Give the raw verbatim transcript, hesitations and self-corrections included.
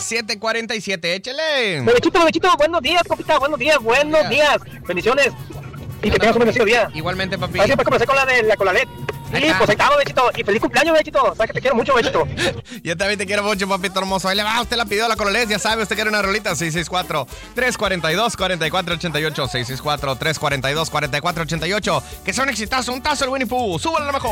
siete cuarenta y siete. Échale. Bebechito, bebechito, buenos días, copita, buenos días, buenos días. Bendiciones. Y que tengas un bendecido día. Igualmente, papi. Así para comenzar con la de la con la L E D. Y pues ahí estamos, bechito. Y feliz cumpleaños, bechito. Sabes que te quiero mucho, bechito. Yo también te quiero mucho, papito hermoso. Ahí le va, usted la pidió la Cololés, ya sabe, usted quiere una rolita. seis seis cuatro, tres cuatro dos, cuatro cuatro ocho ocho. seis seis cuatro, tres cuatro dos, cuatro cuatro ocho ocho. Que sea un exitazo, un tazo el Winnie Pooh. Súbale a lo mejor.